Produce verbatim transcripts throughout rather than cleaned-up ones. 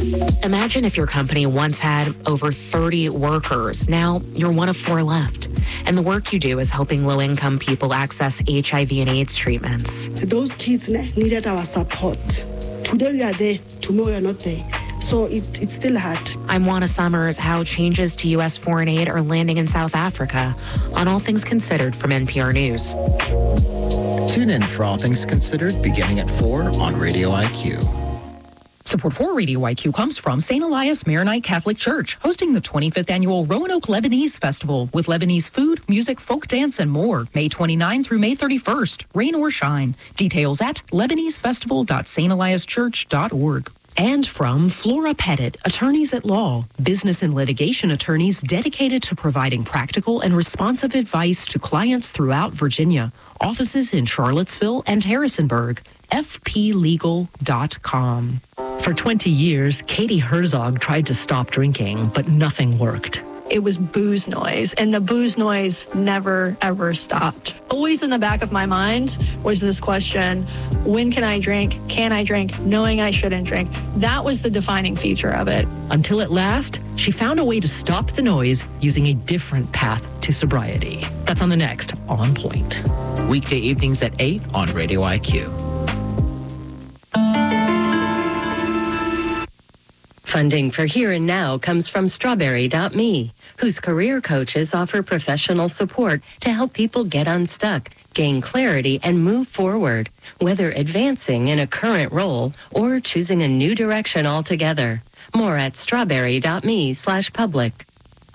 Imagine if your company once had over thirty workers. Now you're one of four left. And the work you do is helping low-income people access H I V and AIDS treatments. Those kids needed our support. Today we are there, tomorrow we are not there. So it, it's still hard. I'm Juana Summers. How changes to U S foreign aid are landing in South Africa on All Things Considered from N P R News. Tune in for All Things Considered beginning at four on Radio I Q. Support for Radio I Q comes from Saint Elias Maronite Catholic Church, hosting the twenty-fifth Annual Roanoke Lebanese Festival with Lebanese food, music, folk dance, and more. May twenty-ninth through May thirty-first, rain or shine. Details at lebanese festival dot st elias church dot org. And from Flora Pettit, attorneys at law, business and litigation attorneys dedicated to providing practical and responsive advice to clients throughout Virginia. Offices in Charlottesville and Harrisonburg. f p legal dot com. For twenty years, Katie Herzog tried to stop drinking, but nothing worked. It was booze noise, and the booze noise never, ever stopped. Always in the back of my mind was this question, when can I drink? Can I drink? Knowing I shouldn't drink. That was the defining feature of it. Until at last, she found a way to stop the noise using a different path to sobriety. That's on the next On Point. Weekday evenings at eight on Radio I Q. Funding for Here and Now comes from Strawberry dot me, whose career coaches offer professional support to help people get unstuck, gain clarity, and move forward, whether advancing in a current role or choosing a new direction altogether. More at strawberry dot me slash public.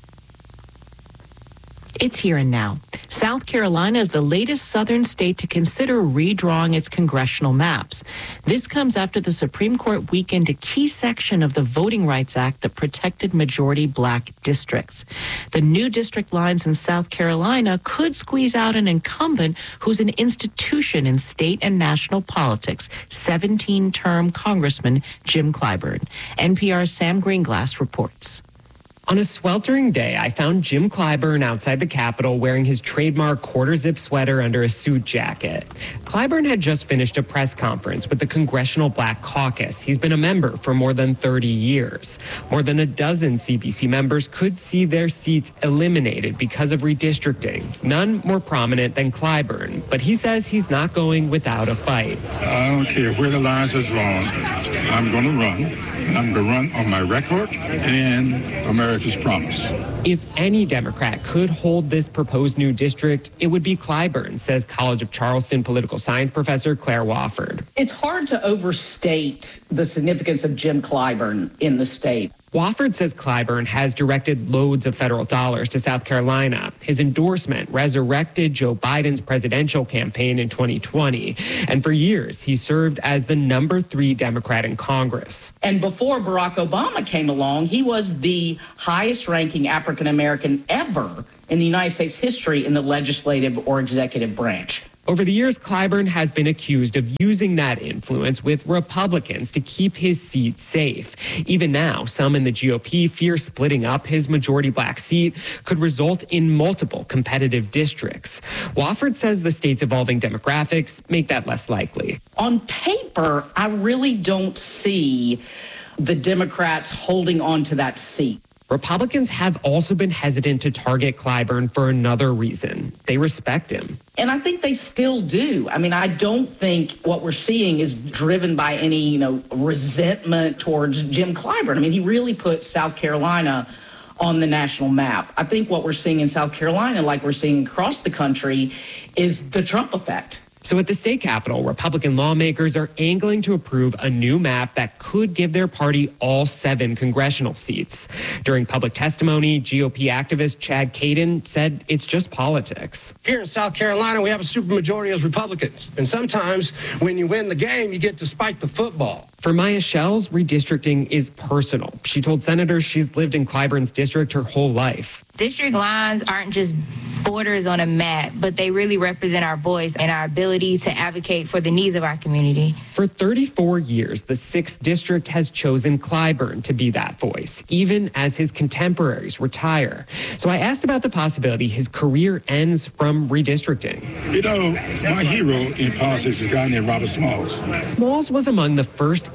It's Here and Now. South Carolina is the latest southern state to consider redrawing its congressional maps. This comes after the Supreme Court weakened a key section of the Voting Rights Act that protected majority black districts. The new district lines in South Carolina could squeeze out an incumbent who's an institution in state and national politics, seventeen-term Congressman Jim Clyburn. N P R's Sam Greenglass reports. On a sweltering day, I found Jim Clyburn outside the Capitol wearing his trademark quarter-zip sweater under a suit jacket. Clyburn had just finished a press conference with the Congressional Black Caucus. He's been a member for more than thirty years. More than a dozen C B C members could see their seats eliminated because of redistricting. None more prominent than Clyburn, but he says he's not going without a fight. I don't care where the lines are drawn. I'm going to run. I'm going to run on my record and America's promise. If any Democrat could hold this proposed new district, it would be Clyburn, says College of Charleston political science professor Claire Wofford. It's hard to overstate the significance of Jim Clyburn in the state. Wofford says Clyburn has directed loads of federal dollars to South Carolina. His endorsement resurrected Joe Biden's presidential campaign in twenty twenty. And for years, he served as the number three Democrat in Congress. And before Barack Obama came along, he was the highest ranking African American ever in the United States history in the legislative or executive branch. Over the years, Clyburn has been accused of using that influence with Republicans to keep his seat safe. Even now, some in the G O P fear splitting up his majority black seat could result in multiple competitive districts. Wofford says the state's evolving demographics make that less likely. On paper, I really don't see the Democrats holding on to that seat. Republicans have also been hesitant to target Clyburn for another reason. They respect him. And I think they still do. I mean, I don't think what we're seeing is driven by any, you know, resentment towards Jim Clyburn. I mean, he really put South Carolina on the national map. I think what we're seeing in South Carolina, like we're seeing across the country, is the Trump effect. So at the state capitol, Republican lawmakers are angling to approve a new map that could give their party all seven congressional seats. During public testimony, G O P activist Chad Caden said it's just politics. Here in South Carolina, we have a supermajority as Republicans. And sometimes when you win the game, you get to spike the football. For Maya Shells, redistricting is personal. She told senators she's lived in Clyburn's district her whole life. District lines aren't just borders on a map, but they really represent our voice and our ability to advocate for the needs of our community. For thirty-four years, the sixth District has chosen Clyburn to be that voice, even as his contemporaries retire. So I asked about the possibility his career ends from redistricting. You know, my hero in politics is a guy named Robert Smalls. Smalls was among the first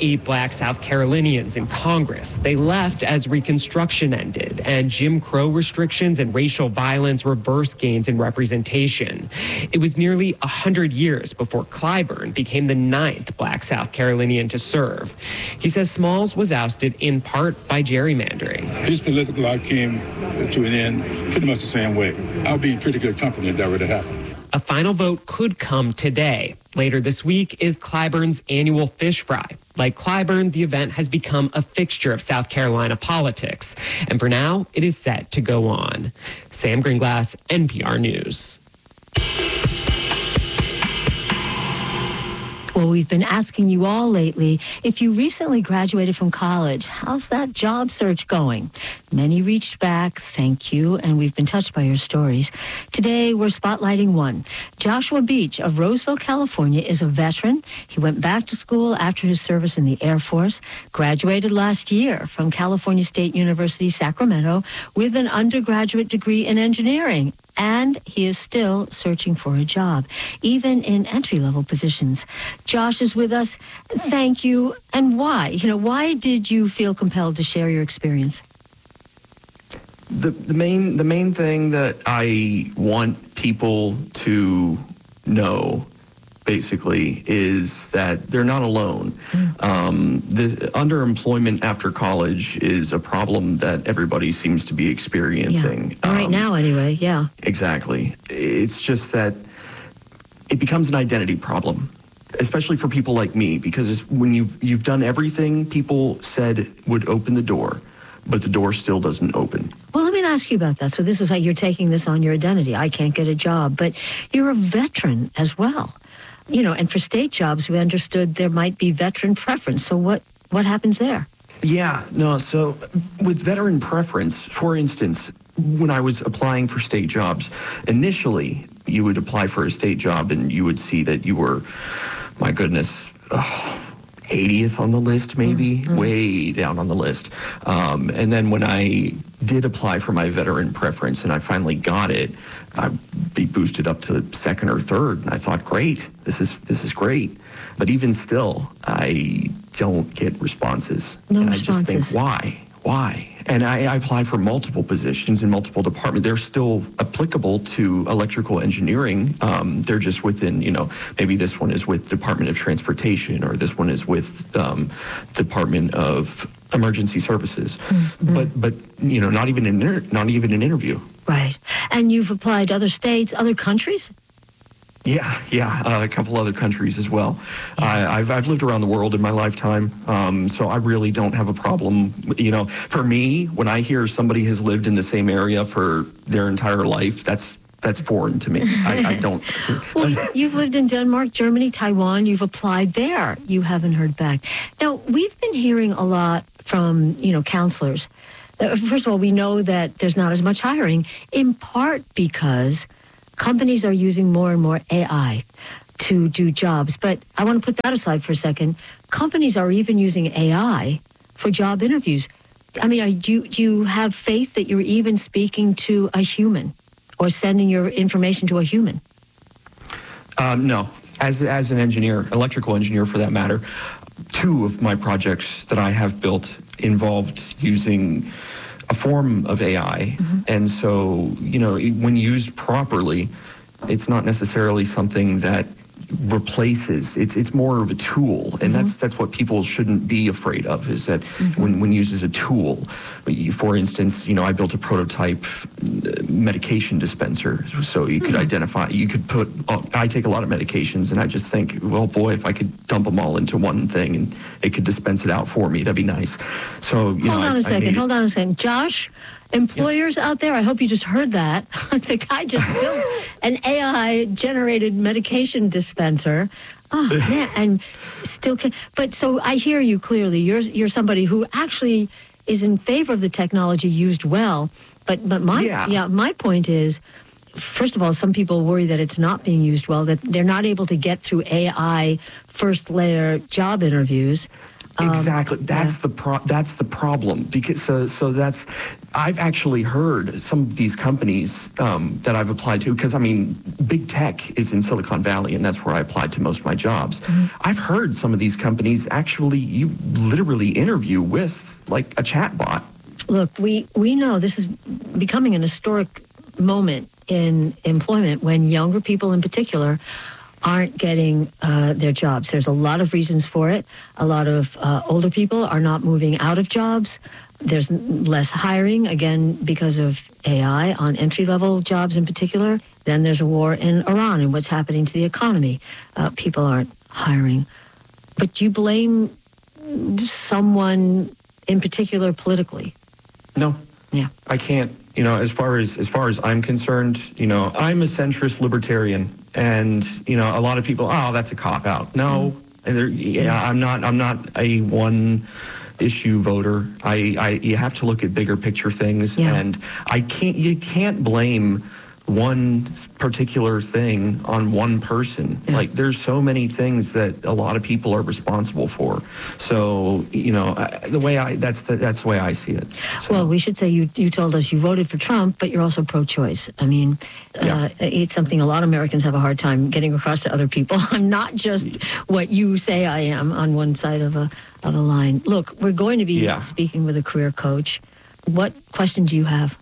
eight black South Carolinians in Congress. They left as Reconstruction ended and Jim Crow restrictions and racial violence reversed gains in representation. It was nearly one hundred years before Clyburn became the ninth black South Carolinian to serve. He says Smalls was ousted in part by gerrymandering. His political life came to an end pretty much the same way. I'll be in pretty good company if that were to happen. A final vote could come today. Later this week is Clyburn's annual fish fry. Like Clyburn, the event has become a fixture of South Carolina politics. And for now, it is set to go on. Sam Greenglass, N P R News. Well, we've been asking you all lately, if you recently graduated from college, how's that job search going? Many reached back, thank you, and we've been touched by your stories. Today, we're spotlighting one. Joshua Beach of Roseville, California, is a veteran. He went back to school after his service in the Air Force, graduated last year from California State University, Sacramento, with an undergraduate degree in engineering. And he is still searching for a job, even in entry-level positions. Josh is with us. Thank you. And why? You know, why did you feel compelled to share your experience? The, the main the main thing that I want people to know, basically, is that they're not alone. Mm. Um, the underemployment after college is a problem that everybody seems to be experiencing. Yeah. Right um, now, anyway, yeah. Exactly. It's just that it becomes an identity problem, especially for people like me, because when you've, you've done everything people said would open the door, but the door still doesn't open. Well, let me ask you about that. So this is how you're taking this on your identity. I can't get a job, but you're a veteran as well. You know, and for state jobs, we understood there might be veteran preference. So what, what happens there? Yeah, no, so with veteran preference, for instance, when I was applying for state jobs, initially you would apply for a state job and you would see that you were, my goodness, oh, eightieth on the list, maybe, mm-hmm. way down on the list. Um, and then when I did apply for my veteran preference and I finally got it, I'd be boosted up to second or third. And I thought, great, this is this is great. But even still, I don't get responses. No and responses. I just think, why? Why? And I, I apply for multiple positions in multiple departments. They're still applicable to electrical engineering. Um, they're just within, you know, maybe this one is with Department of Transportation or this one is with um, Department of Emergency Services. Mm-hmm. But, but you know, not even an inter- not even an interview. Right. And you've applied to other states, other countries? Yeah, yeah, uh, a couple other countries as well. Yeah. I, I've I've lived around the world in my lifetime, um, so I really don't have a problem. You know, for me, when I hear somebody has lived in the same area for their entire life, that's that's foreign to me. I, I don't. Well, you've lived in Denmark, Germany, Taiwan. You've applied there. You haven't heard back. Now, we've been hearing a lot from, you know, counselors. First of all, we know that there's not as much hiring, in part because companies are using more and more A I to do jobs. But I want to put that aside for a second. Companies are even using A I for job interviews. I mean, are, do, you, do you have faith that you're even speaking to a human or sending your information to a human? Um, no. As, as an engineer, electrical engineer for that matter, two of my projects that I have built involved using a form of A I. Mm-hmm. And so, you know, when used properly, it's not necessarily something that replaces. It's it's more of a tool, and mm-hmm. that's that's what people shouldn't be afraid of. Is that mm-hmm. when when used as a tool, for instance, you know, I built a prototype medication dispenser, so you could mm-hmm. identify. You could put. I take a lot of medications, and I just think, well, boy, if I could dump them all into one thing and it could dispense it out for me, that'd be nice. So you hold know, on I, a second. I Hold on a second, Josh. Employers yes. out there, I hope you just heard that. The guy just built an A I-generated medication dispenser. Oh, man, and still can. But so I hear you clearly. You're you're somebody who actually is in favor of the technology used well. But but my yeah, yeah my point is, first of all, some people worry that it's not being used well, that they're not able to get through A I first layer job interviews. Um, exactly. That's yeah. the pro- that's the problem because so so that's I've actually heard some of these companies um, that I've applied to because I mean big tech is in Silicon Valley and that's where I applied to most of my jobs. Mm-hmm. I've heard some of these companies actually you literally interview with like a chat bot. Look, we we know this is becoming an historic moment in employment when younger people in particular aren't getting uh, their jobs. There's a lot of reasons for it. A lot of uh, older people are not moving out of jobs. There's less hiring, again, because of A I on entry-level jobs in particular. Then there's a war in Iran and what's happening to the economy. Uh, people aren't hiring. But do you blame someone in particular politically? No. Yeah. I can't. You know, as far as as far as I'm concerned, you know, I'm a centrist libertarian, and you know, a lot of people, oh, that's a cop out. No, and there, yeah, I'm not. I'm not a one issue voter. I, I you have to look at bigger picture things, yeah. and I can't. You can't blame one particular thing on one person. Yeah. Like there's so many things that a lot of people are responsible for. So, you know, the way I, that's the, that's the way I see it. So. Well, we should say you, you told us you voted for Trump, but you're also pro-choice. I mean, yeah. uh, it's something a lot of Americans have a hard time getting across to other people. I'm not just what you say I am on one side of a, of a line. Look, we're going to be yeah. speaking with a career coach. What question do you have?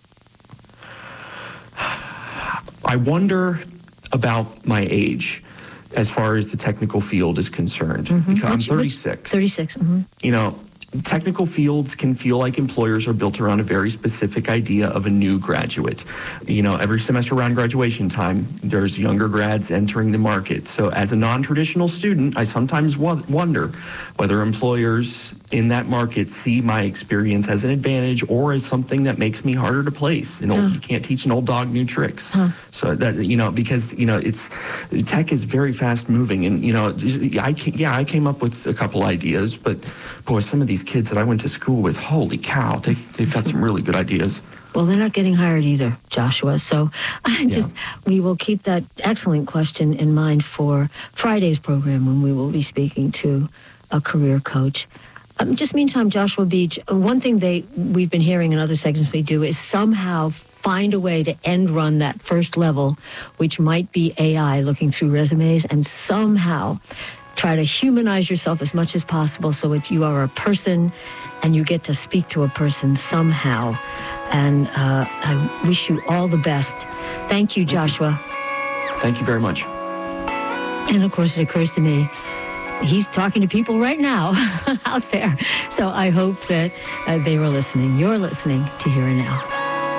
I wonder about my age as far as the technical field is concerned. Mm-hmm. Because which, I'm thirty-six. thirty-six, mm-hmm. You know, technical fields can feel like employers are built around a very specific idea of a new graduate. You know, every semester around graduation time, there's younger grads entering the market. So as a non-traditional student, I sometimes w- wonder whether employers in that market see my experience as an advantage or as something that makes me harder to place. An old, huh. You can't teach an old dog new tricks. Huh. So that, you know, because, you know, it's, tech is very fast moving and, you know, I, yeah, I came up with a couple ideas, but boy, some of these kids that I went to school with, holy cow, they, they've got some really good ideas. Well, they're not getting hired either, Joshua. So I just, yeah. we will keep that excellent question in mind for Friday's program when we will be speaking to a career coach. Um, just meantime, Joshua Beach, one thing they we've been hearing in other segments we do is somehow find a way to end run that first level, which might be A I looking through resumes, and somehow try to humanize yourself as much as possible so that you are a person and you get to speak to a person somehow. And uh, I wish you all the best. Thank you, Joshua. Thank you very much. And of course, it occurs to me, he's talking to people right now out there. So I hope that uh, they were listening. You're listening to Here and Now.